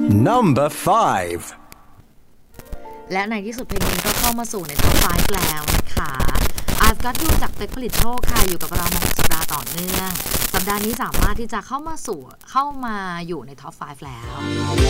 Number 5 และในที่สุดเพลงนี้ก็เข้ามาสู่ในท็อป 5 แล้วนะคะ I've Got You จากเป๊กผลิตโชคค่ะอยู่กับเรามา6สัปดาห์ต่อเนื่องสัปดาห์นี้สามารถที่จะเข้ามาอยู่ในท็อป 5 แล้ว